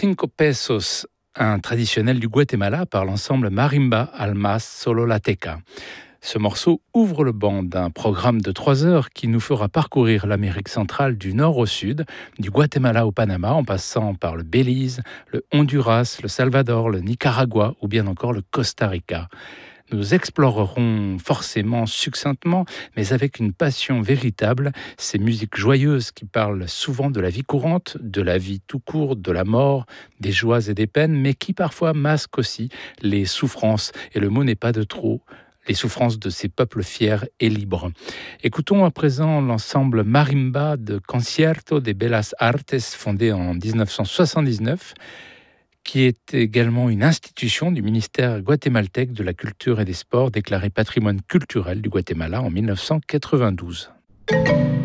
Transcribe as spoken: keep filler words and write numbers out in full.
Cinco Pesos, un traditionnel du Guatemala par l'ensemble Marimba Almas Sololateca. Ce morceau ouvre le banc d'un programme de trois heures qui nous fera parcourir l'Amérique centrale du nord au sud, du Guatemala au Panama, en passant par le Belize, le Honduras, le Salvador, le Nicaragua ou bien encore le Costa Rica. Nous explorerons forcément succinctement, mais avec une passion véritable, ces musiques joyeuses qui parlent souvent de la vie courante, de la vie tout court, de la mort, des joies et des peines, mais qui parfois masquent aussi les souffrances, et le mot n'est pas de trop, les souffrances de ces peuples fiers et libres. Écoutons à présent l'ensemble Marimba de Concierto de Bellas Artes, fondé en dix-neuf cent soixante-dix-neuf, qui est également une institution du ministère guatémaltèque de la Culture et des Sports, déclaré patrimoine culturel du Guatemala en dix-neuf cent quatre-vingt-douze.